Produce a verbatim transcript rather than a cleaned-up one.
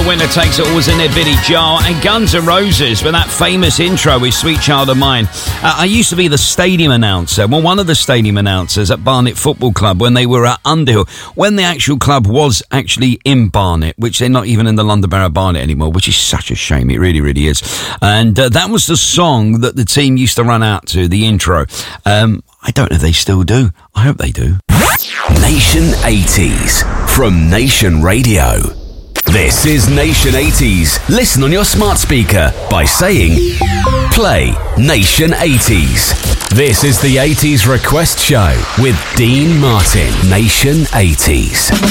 The Winner Takes It All was in there, Billy Joel, and Guns N' Roses with that famous intro with Sweet Child of Mine. Uh, I used to be the stadium announcer, well, one of the stadium announcers at Barnet Football Club when they were at Underhill, when the actual club was actually in Barnet, which they're not even in the London Borough of Barnet anymore, which is such a shame. It really, really is. And uh, that was the song that the team used to run out to, the intro. Um, I don't know if they still do. I hope they do. Nation eighties from Nation Radio. This is Nation eighties. Listen on your smart speaker by saying, play Nation eighties. This is the eighties Request Show with Dean Martin. Nation eighties.